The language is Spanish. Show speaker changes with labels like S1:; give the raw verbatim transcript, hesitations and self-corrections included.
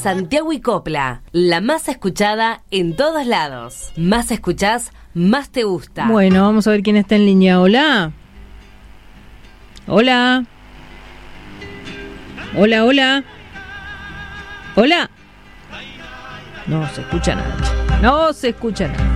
S1: Santiago y Copla, la más escuchada en todos lados. Más escuchás, más te gusta.
S2: Bueno, vamos a ver quién está en línea. Hola. Hola. Hola, hola. Hola. No se escucha nada. No se escucha nada.